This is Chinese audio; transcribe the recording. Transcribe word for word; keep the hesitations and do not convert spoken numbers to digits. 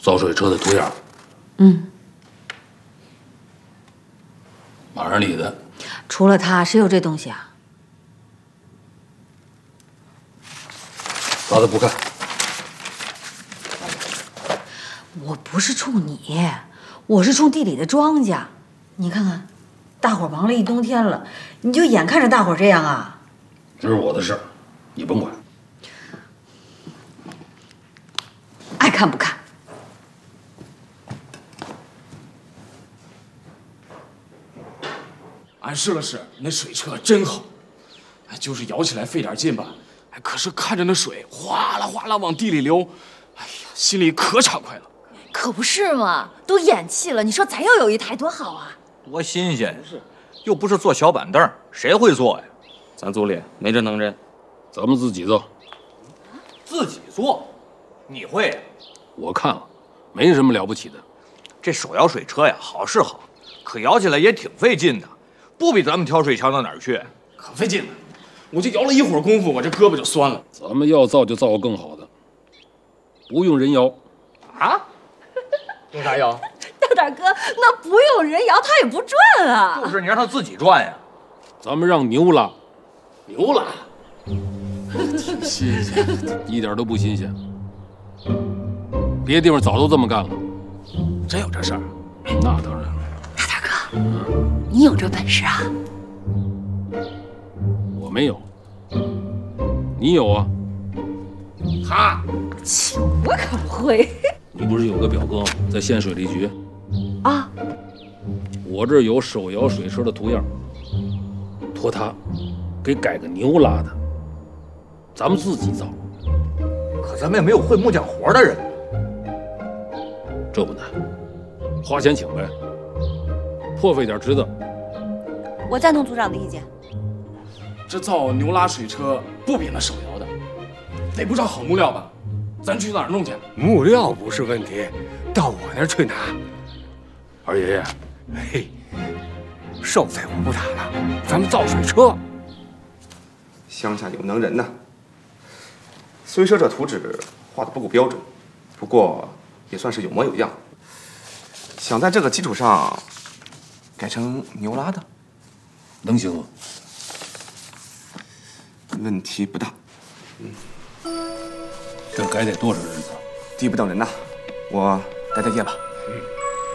造水车的图样。 嗯， 马上你的。 除了他，谁有这东西啊？ 老子不看。 我不是冲你，我是冲地里的庄稼。你看看，大伙忙了一冬天了，你就眼看着大伙这样啊？ 这是我的事儿，你甭管。 爱看不看。 俺试了试，那水车真好，哎，就是摇起来费点劲吧。哎，可是看着那水哗啦哗啦往地里流，哎呀，心里可畅快了。 可不是嘛，都咽气了，你说咱要有一台多好啊！ 多新鲜！是，又不是坐小板凳，谁会坐呀？ 咱组里没这能人， 咱们自己造。 自己做？你会呀？ 我看了，没什么了不起的。 这手摇水车呀，好是好，可摇起来也挺费劲的，不比咱们挑水强到哪儿去？ 可费劲了，我就摇了一会儿功夫，我这胳膊就酸了。 咱们要造就造个更好的，不用人摇。 啊？用啥摇？ 大大哥，那不用人摇，它也不转啊。 就是你让它自己转呀。 咱们让牛拉。 牛拉？挺新鲜的。 一点都不新鲜。别的地方早都这么干了。 真有这事儿？ 那当然了。 大大哥，嗯、你有这本事啊？ 我没有。你有啊？ 哈？ 切，我可不会。 你不是有个表哥吗？在县水利局。 啊。 我这儿有手摇水车的图样，托他给改个牛拉的，咱们自己造。 可咱们也没有会木匠活的人。 这不难，花钱请呗，破费点值得。 我赞同组长的意见。 这造牛拉水车不比那手摇的，得不少好木料吧？咱去哪儿弄去？ 木料不是问题，到我那儿去拿。 二爷爷， 嘿，寿在我不打了，咱们造水车。 乡下有能人呐。虽说这图纸画的不够标准，不过也算是有模有样。想在这个基础上改成牛拉的， 能行吗？ 问题不大。 嗯。这改得多少日子？ 地不等人呐，我带带业吧。 嗯。